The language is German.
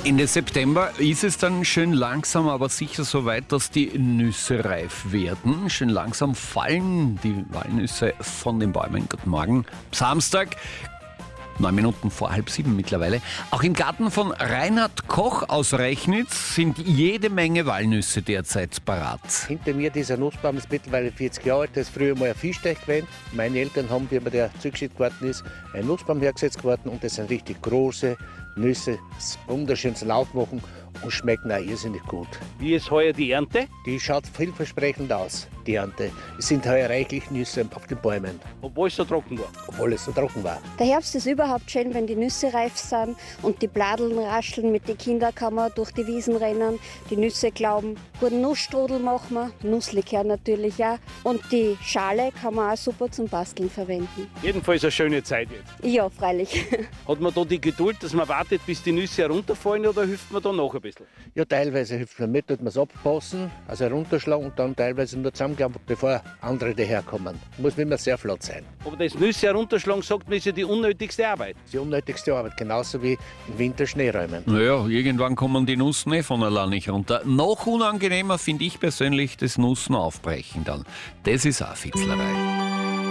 Ende September ist es dann schön langsam, aber sicher so weit, dass die Nüsse reif werden. Schön langsam fallen die Walnüsse von den Bäumen. Guten Morgen. Samstag, 9 Minuten vor 6:30 mittlerweile. Auch im Garten von Reinhard Koch aus Rechnitz sind jede Menge Walnüsse derzeit parat. Hinter mir dieser Nussbaum ist mittlerweile 40 Jahre alt. Das ist früher mal ein Fischteich gewesen. Meine Eltern haben, wie man der zugeschickt worden ist, einen Nussbaum hergesetzt worden und das sind richtig große Nüsse, das wunderschönes Lauf machen und schmecken auch irrsinnig gut. Wie ist heuer die Ernte? Die schaut vielversprechend aus, die Ernte. Es sind heuer reichlich Nüsse auf den Bäumen, Obwohl es so trocken war. obwohl es so trocken war. Der Herbst ist überhaupt schön, wenn die Nüsse reif sind und die Bladeln rascheln. Mit den Kindern kann man durch die Wiesen rennen, die Nüsse glauben. Guten Nussstrudel machen wir, Nusslikör natürlich auch. Und die Schale kann man auch super zum Basteln verwenden. Jedenfalls eine schöne Zeit jetzt. Ja, freilich. Hat man da die Geduld, dass man wartet, bis die Nüsse herunterfallen, oder hilft man da noch ein bisschen? Ja, teilweise hilft man mit, tut man es abpassen, also runterschlagen und dann teilweise nur zusammenklappen, bevor andere daherkommen. Muss immer sehr flott sein. Aber das Nüsse herunterschlagen, sagt man, ist ja die unnötigste Arbeit. Das ist die unnötigste Arbeit, genauso wie im Winter Schnee räumen. Naja, irgendwann kommen die Nussen von allein nicht runter. Noch unangenehmer finde ich persönlich das Nussen aufbrechen dann. Das ist auch Fitzlerei.